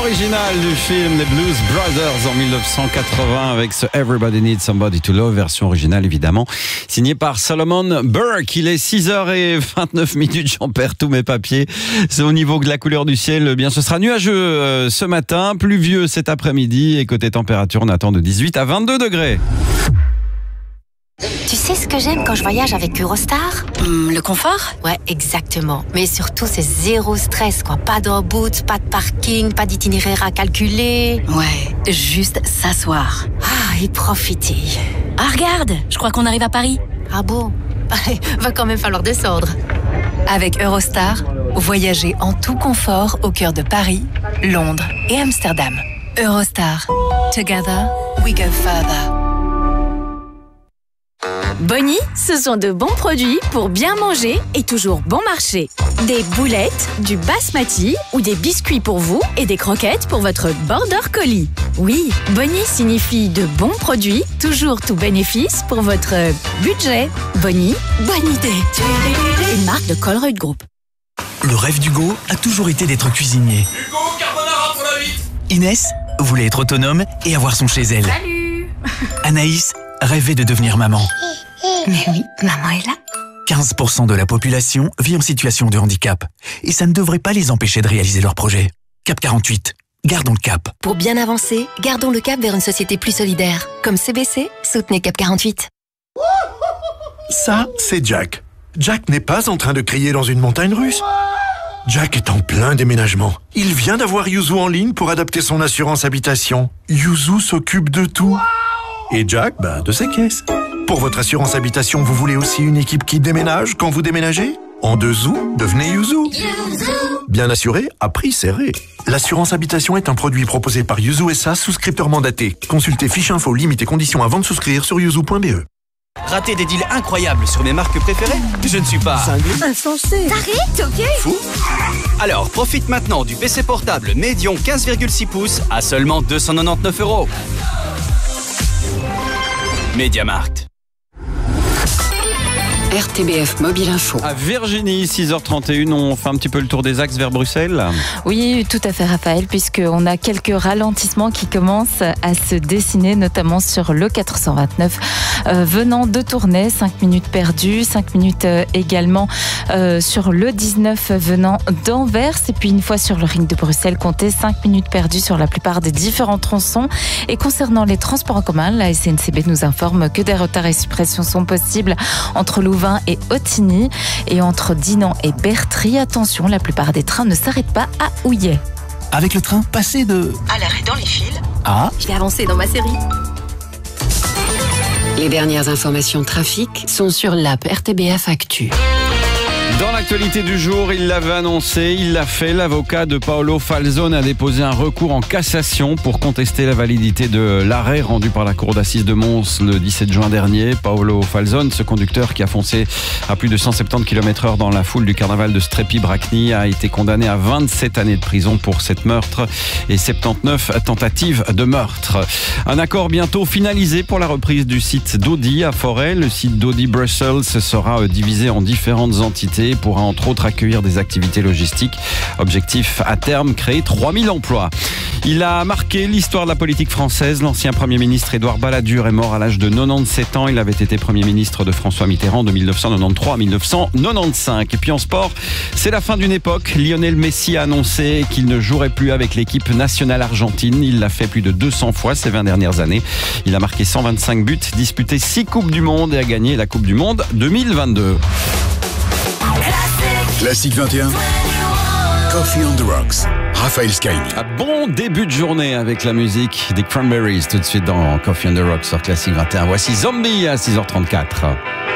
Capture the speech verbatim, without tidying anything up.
originale du film Les Blues Brothers en dix-neuf cent quatre-vingts avec ce Everybody Needs Somebody to Love, version originale évidemment, signée par Solomon Burke. Il est six heures vingt-neuf minutes, j'en perds tous mes papiers. C'est au niveau de la couleur du ciel, bien ce sera nuageux euh, ce matin, pluvieux cet après-midi et côté température, on attend de dix-huit à vingt-deux degrés. Tu sais ce que j'aime quand je voyage avec Eurostar ? Hum, Le confort ? Ouais, exactement. Mais surtout, c'est zéro stress, quoi. Pas d'embout, pas de parking, pas d'itinéraire à calculer. Ouais, juste s'asseoir. Ah, et profiter. Ah, regarde, je crois qu'on arrive à Paris. Ah bon ? Va quand même falloir descendre. Avec Eurostar, voyagez en tout confort au cœur de Paris, Londres et Amsterdam. Eurostar. Together, we go further. Bonnie, ce sont de bons produits pour bien manger et toujours bon marché. Des boulettes, du basmati ou des biscuits pour vous et des croquettes pour votre border collie. Oui, Bonnie signifie de bons produits, toujours tout bénéfice pour votre budget. Bonnie, bonne idée. Une marque de Colruyt Group. Le rêve d'Hugo a toujours été d'être cuisinier. Hugo, carbonara pour la huit. Inès voulait être autonome et avoir son chez elle. Salut. Anaïs rêvait de devenir maman. Mais oui, maman est là. quinze pour cent de la population vit en situation de handicap. Et ça ne devrait pas les empêcher de réaliser leurs projets. Cap quarante-huit. Gardons le cap. Pour bien avancer, gardons le cap vers une société plus solidaire. Comme C B C, soutenez Cap quarante-huit. Ça, c'est Jack. Jack n'est pas en train de crier dans une montagne russe. Jack est en plein déménagement. Il vient d'avoir Yuzu en ligne pour adapter son assurance habitation. Yuzu s'occupe de tout. Et Jack, bah, de ses caisses. Pour votre assurance habitation, vous voulez aussi une équipe qui déménage quand vous déménagez ? En deux zou, devenez Yuzu. Bien assuré, à prix serré. L'assurance habitation est un produit proposé par Yuzu S A, souscripteur mandaté. Consultez fiche info, limites et conditions avant de souscrire sur yuzu point b e. Rater des deals incroyables sur mes marques préférées ? Je ne suis pas cinglé. Insensé. T'arrêtes, ok ? Fou. Alors, profite maintenant du P C portable Medion quinze virgule six pouces à seulement deux cent quatre-vingt-dix-neuf euros. MediaMarkt. R T B F Mobile Info. À Virginie, six heures trente et une, on fait un petit peu le tour des axes vers Bruxelles. Oui, tout à fait Raphaël, puisqu'on a quelques ralentissements qui commencent à se dessiner, notamment sur le quatre cent vingt-neuf euh, venant de Tournai, cinq minutes perdues, cinq minutes euh, également euh, sur le dix-neuf venant d'Anvers, et puis une fois sur le ring de Bruxelles, comptez cinq minutes perdues sur la plupart des différents tronçons. Et concernant les transports en commun, la S N C B nous informe que des retards et suppressions sont possibles entre Louvain et Ottigny, et entre Dinan et Bertry. Attention, la plupart des trains ne s'arrêtent pas à Houillet. Avec le train, passez de... À l'arrêt dans les fils. Ah, Je vais avancer dans ma série. Les dernières informations trafic sont sur l'app R T B F Actu. Dans l'actualité du jour, il l'avait annoncé, il l'a fait, l'avocat de Paolo Falzone a déposé un recours en cassation pour contester la validité de l'arrêt rendu par la cour d'assises de Mons le dix-sept juin dernier. Paolo Falzone, ce conducteur qui a foncé à plus de cent soixante-dix kilomètres heure dans la foule du carnaval de Strépy-Bracny, a été condamné à vingt-sept années de prison pour sept meurtres et soixante-dix-neuf tentatives de meurtre. Un accord bientôt finalisé pour la reprise du site d'Audi à Forêt. Le site d'Audi Brussels sera divisé en différentes entités et pourra entre autres accueillir des activités logistiques. Objectif à terme, créer trois mille emplois. Il a marqué l'histoire de la politique française. L'ancien Premier ministre Édouard Balladur est mort à l'âge de quatre-vingt-dix-sept ans. Il avait été Premier ministre de François Mitterrand de dix-neuf cent quatre-vingt-treize à dix-neuf cent quatre-vingt-quinze. Et puis en sport, c'est la fin d'une époque. Lionel Messi a annoncé qu'il ne jouerait plus avec l'équipe nationale argentine. Il l'a fait plus de deux cents fois ces vingt dernières années. Il a marqué cent vingt-cinq buts, disputé six Coupes du Monde et a gagné la Coupe du Monde deux mille vingt-deux. Classique vingt et un, Coffee on the Rocks, Raphaël Skyny. Un bon début de journée avec la musique des Cranberries tout de suite dans Coffee on the Rocks sur Classique vingt et un. Voici Zombie à six heures trente-quatre.